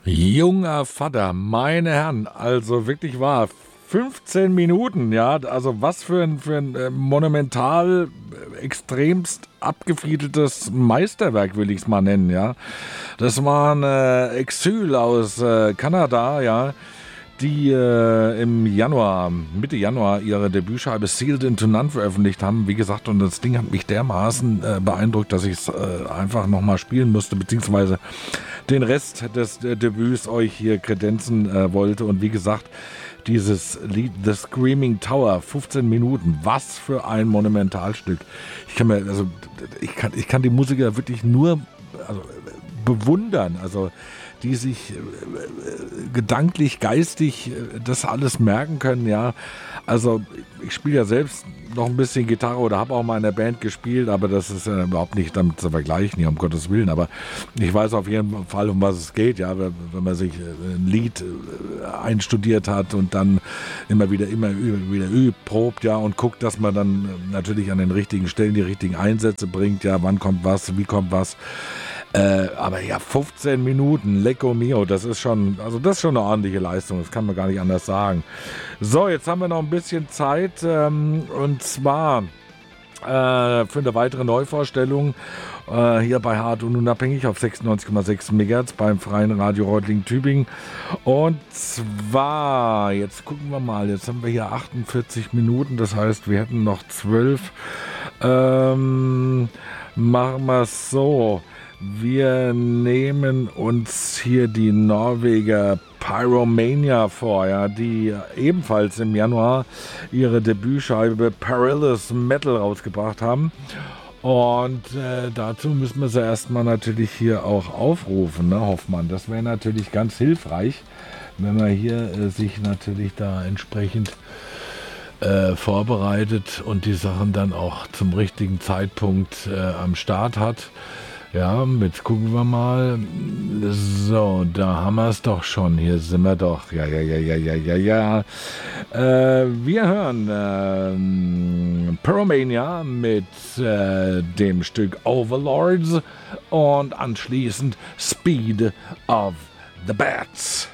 Junger Vater, meine Herren, also wirklich wahr. 15 Minuten, ja, also was für ein monumental, extremst abgefriedeltes Meisterwerk, will ich es mal nennen, ja. Das war ein Exil aus Kanada, ja, die im Januar, Mitte Januar ihre Debütscheibe Sealed into None veröffentlicht haben. Wie gesagt, und das Ding hat mich dermaßen beeindruckt, dass ich es einfach nochmal spielen musste, beziehungsweise den Rest des Debüts euch hier kredenzen wollte. Und wie gesagt, dieses Lied The Screaming Tower, 15 Minuten, was für ein Monumentalstück. Ich kann die Musiker wirklich nur bewundern, also die sich gedanklich, geistig das alles merken können, ja. Also ich spiele ja selbst noch ein bisschen Gitarre oder habe auch mal in der Band gespielt, aber das ist überhaupt nicht damit zu vergleichen, hier, um Gottes Willen. Aber ich weiß auf jeden Fall, um was es geht, ja, wenn man sich ein Lied einstudiert hat und dann immer wieder übt, probt, ja, und guckt, dass man dann natürlich an den richtigen Stellen die richtigen Einsätze bringt, ja, wann kommt was, wie kommt was. Aber ja, 15 Minuten, Lecco Mio, das ist schon eine ordentliche Leistung, das kann man gar nicht anders sagen. So, jetzt haben wir noch ein bisschen Zeit, und zwar für eine weitere Neuvorstellung hier bei Hart und Unabhängig auf 96,6 MHz beim Freien Radio Reutlingen-Tübingen. Und zwar, jetzt gucken wir mal, jetzt haben wir hier 48 Minuten, das heißt, wir hätten noch 12. Machen wir es so. Wir nehmen uns hier die Norweger Pyromania vor, ja, die ebenfalls im Januar ihre Debütscheibe Perilous Metal rausgebracht haben. Und dazu müssen wir sie erstmal natürlich hier auch aufrufen, ne, Hoffmann. Das wäre natürlich ganz hilfreich, wenn man hier sich natürlich da entsprechend vorbereitet und die Sachen dann auch zum richtigen Zeitpunkt am Start hat. Ja, jetzt gucken wir mal. So, da haben wir es doch schon. Hier sind wir doch. Ja. Wir hören Pyromania mit dem Stück Overlords und anschließend Speed of the Bats.